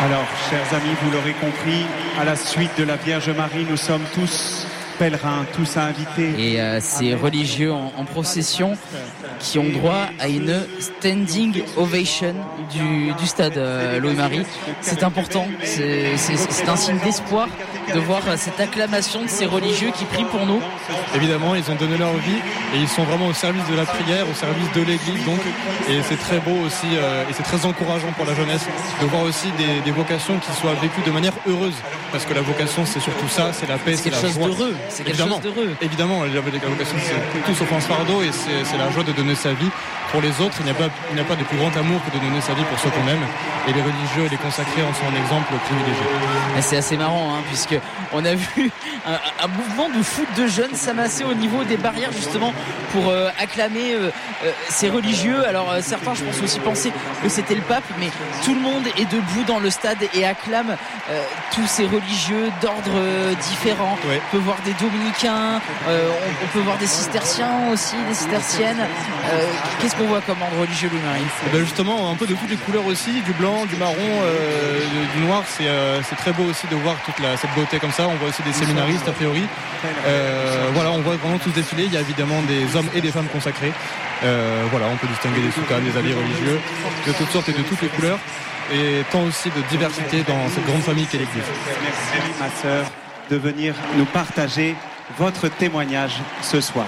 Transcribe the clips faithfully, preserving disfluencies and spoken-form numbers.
Alors, chers amis, vous l'aurez compris, à la suite de la Vierge Marie, nous sommes tous pèlerins, tous invités. Et euh, ces religieux en, en procession qui ont droit à une standing ovation du, du stade euh, Louis-Marie. C'est important, c'est, c'est, c'est un signe d'espoir de voir cette acclamation de ces religieux qui prient pour nous. Évidemment, ils ont donné leur vie et ils sont vraiment au service de la prière, au service de l'Église, donc. Et c'est très beau aussi euh, et c'est très encourageant pour la jeunesse de voir aussi des, des vocations qui soient vécues de manière heureuse. Parce que la vocation, c'est surtout ça, c'est la paix, c'est, c'est la joie. D'heureux. C'est quelque Évidemment. chose d'heureux. Évidemment, la vocation, c'est tout sauf un fardeau et c'est, c'est la joie de donner sa vie pour les autres. Il n'y a pas, il n'y a pas de plus grand amour que de donner sa vie pour ceux qu'on aime. Et les religieux et les consacrés en sont un exemple privilégié. Et c'est assez marrant, hein, puisque on a vu un, un mouvement de foule de jeunes s'amasser au niveau des barrières justement pour euh, acclamer euh, euh, ces religieux. Alors euh, certains, je pense aussi penser que c'était le pape, mais tout le monde est debout dans le stade et acclame euh, tous ces religieux d'ordre euh, différents. Ouais. On peut voir des dominicains, euh, on, on peut voir des cisterciens aussi, des cisterciennes. Euh, qu'est-ce qu'on voit comme ordre religieux, Louis-Marie? Et ben justement, un peu de toutes les couleurs aussi, du blanc, du marron, euh, du noir. C'est, euh, c'est très beau aussi de voir toute la, cette beauté comme ça. On voit aussi des séminaristes a priori. Euh, voilà, on voit vraiment tous défiler. Il y a évidemment des hommes et des femmes consacrés. Euh, voilà, on peut distinguer des soutanes, des habits religieux, de toutes sortes et de toutes les couleurs. Et tant aussi de diversité dans cette grande famille qu'est l'Église. Merci ma sœur de venir nous partager votre témoignage ce soir.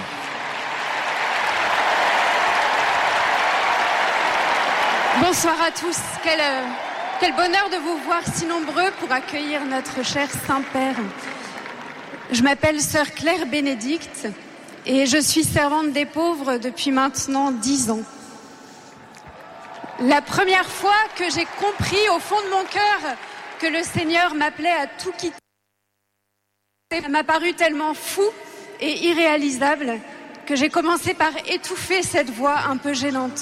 Bonsoir à tous. Quel, euh, quel bonheur de vous voir si nombreux pour accueillir notre cher Saint-Père. Je m'appelle sœur Claire Bénédicte et je suis servante des pauvres depuis maintenant dix ans. La première fois que j'ai compris au fond de mon cœur que le Seigneur m'appelait à tout quitter, ça m'a paru tellement fou et irréalisable que j'ai commencé par étouffer cette voix un peu gênante.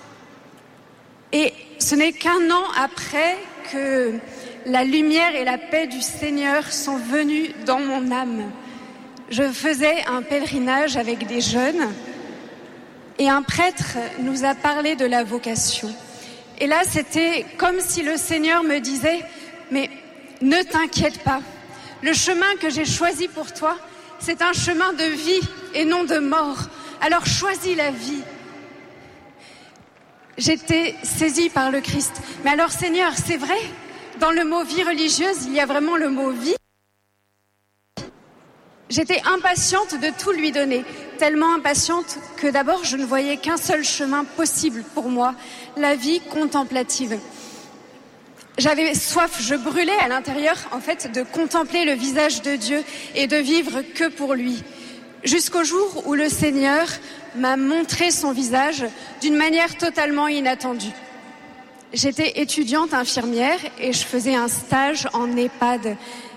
Et ce n'est qu'un an après que la lumière et la paix du Seigneur sont venues dans mon âme. Je faisais un pèlerinage avec des jeunes et un prêtre nous a parlé de la vocation. Et là, c'était comme si le Seigneur me disait « Mais ne t'inquiète pas, le chemin que j'ai choisi pour toi, c'est un chemin de vie et non de mort. Alors choisis la vie. » J'étais saisie par le Christ. Mais alors Seigneur, c'est vrai, dans le mot vie religieuse, il y a vraiment le mot vie. J'étais impatiente de tout lui donner, tellement impatiente que d'abord je ne voyais qu'un seul chemin possible pour moi, la vie contemplative. J'avais soif, je brûlais à l'intérieur en fait de contempler le visage de Dieu et de vivre que pour lui. Jusqu'au jour où le Seigneur m'a montré son visage d'une manière totalement inattendue. J'étais étudiante infirmière et je faisais un stage en EHPAD.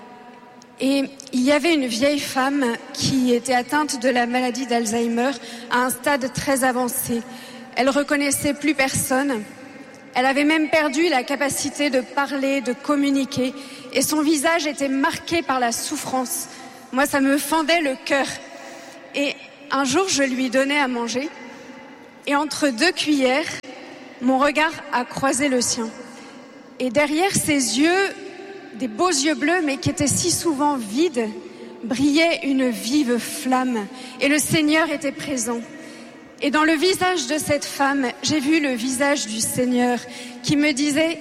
Et il y avait une vieille femme qui était atteinte de la maladie d'Alzheimer à un stade très avancé. Elle reconnaissait plus personne. Elle avait même perdu la capacité de parler, de communiquer. Et son visage était marqué par la souffrance. Moi, ça me fendait le cœur. Et un jour, je lui donnais à manger. Et entre deux cuillères, mon regard a croisé le sien. Et derrière ses yeux, des beaux yeux bleus, mais qui étaient si souvent vides, brillait une vive flamme. Et le Seigneur était présent. Et dans le visage de cette femme, j'ai vu le visage du Seigneur qui me disait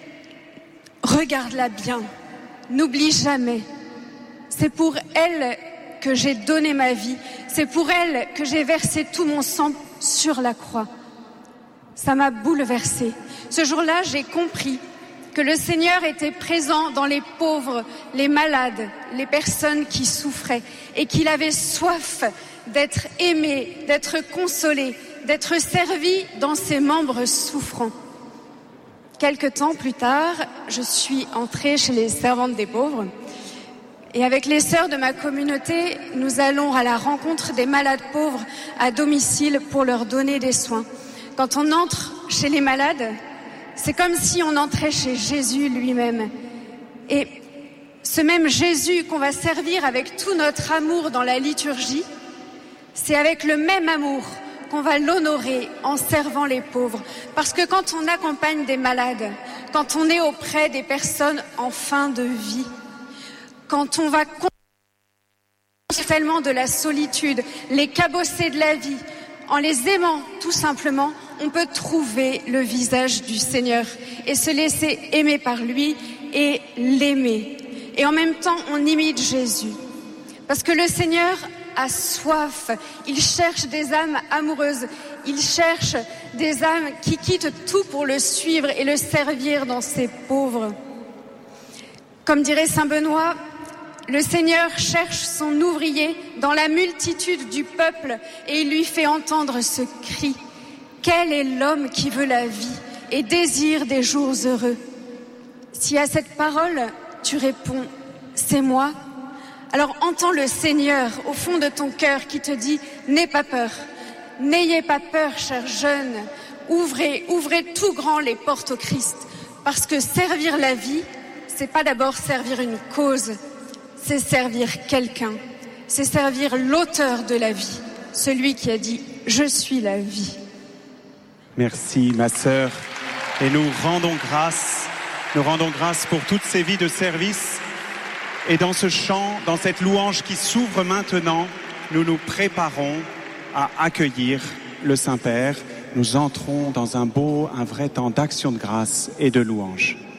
« Regarde-la bien, n'oublie jamais. C'est pour elle que j'ai donné ma vie. C'est pour elle que j'ai versé tout mon sang sur la croix. » Ça m'a bouleversée. Ce jour-là, j'ai compris que le Seigneur était présent dans les pauvres, les malades, les personnes qui souffraient et qu'il avait soif d'être aimé, d'être consolé, d'être servi dans ses membres souffrants. Quelque temps plus tard, je suis entrée chez les servantes des pauvres et avec les sœurs de ma communauté, nous allons à la rencontre des malades pauvres à domicile pour leur donner des soins. Quand on entre chez les malades, c'est comme si on entrait chez Jésus lui-même. Et ce même Jésus qu'on va servir avec tout notre amour dans la liturgie, c'est avec le même amour qu'on va l'honorer en servant les pauvres. Parce que quand on accompagne des malades, quand on est auprès des personnes en fin de vie, quand on va tellement de la solitude, les cabossés de la vie, en les aimant tout simplement, on peut trouver le visage du Seigneur et se laisser aimer par lui et l'aimer. Et en même temps, on imite Jésus. Parce que le Seigneur a soif, il cherche des âmes amoureuses, il cherche des âmes qui quittent tout pour le suivre et le servir dans ses pauvres. Comme dirait Saint Benoît, le Seigneur cherche son ouvrier dans la multitude du peuple et il lui fait entendre ce cri. Quel est l'homme qui veut la vie et désire des jours heureux? Si à cette parole, tu réponds, c'est moi, alors entends le Seigneur au fond de ton cœur qui te dit, n'aie pas peur, n'ayez pas peur, chers jeunes, ouvrez, ouvrez tout grand les portes au Christ, parce que servir la vie, c'est pas d'abord servir une cause, c'est servir quelqu'un, c'est servir l'auteur de la vie, celui qui a dit « Je suis la vie ». Merci ma sœur, et nous rendons grâce, nous rendons grâce pour toutes ces vies de service. Et dans ce chant, dans cette louange qui s'ouvre maintenant, nous nous préparons à accueillir le Saint-Père. Nous entrons dans un beau, un vrai temps d'action de grâce et de louange.